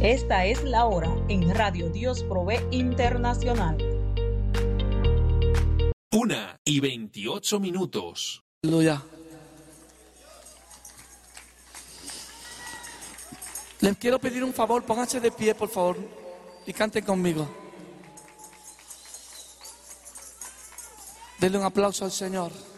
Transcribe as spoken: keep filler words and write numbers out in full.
Esta es la hora en Radio Dios Provee Internacional. Una y veintiocho minutos. Aleluya. Les quiero pedir un favor, pónganse de pie, por favor, y canten conmigo. Denle un aplauso al Señor.